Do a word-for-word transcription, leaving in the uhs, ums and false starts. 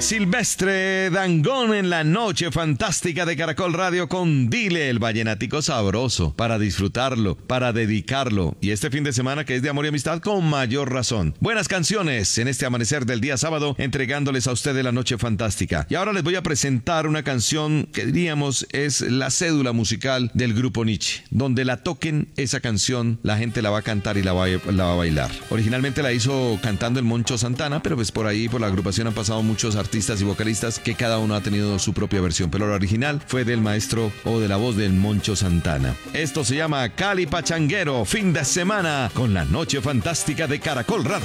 Silvestre Dangond en la noche fantástica de Caracol Radio con Dile, el vallenatico sabroso, para disfrutarlo, para dedicarlo. Y este fin de semana que es de amor y amistad, con mayor razón. Buenas canciones en este amanecer del día sábado, entregándoles a ustedes la noche fantástica. Y ahora les voy a presentar una canción que diríamos es la cédula musical del grupo Nietzsche. Donde la toquen esa canción, la gente la va a cantar y la va a, la va a bailar. Originalmente la hizo cantando el Moncho Santana, pero pues por ahí, por la agrupación han pasado muchos artistas artistas y vocalistas que cada uno ha tenido su propia versión, pero la original fue del maestro o de la voz del Moncho Santana. Esto se llama Cali Pachanguero, fin de semana con la noche fantástica de Caracol Radio.